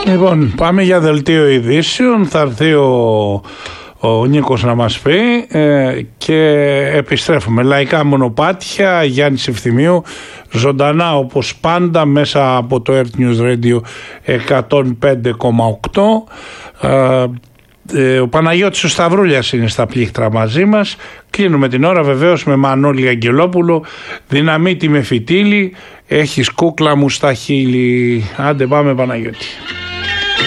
Λοιπόν, πάμε για δελτίο ειδήσεων. Θα έρθει ο Νίκος να μας πει και επιστρέφουμε. Λαϊκά μονοπάτια, Γιάννης Ευθυμίου, ζωντανά όπως πάντα μέσα από το Earth News Radio 105,8. Ο Παναγιώτης ο Σταυρούλιας είναι στα πλήκτρα μαζί μας. Κλείνουμε την ώρα βεβαίως με Μανώλη Αγγελόπουλο. Δυναμίτη με φυτίλι, έχεις κούκλα μου στα χείλη. Άντε πάμε Παναγιώτη.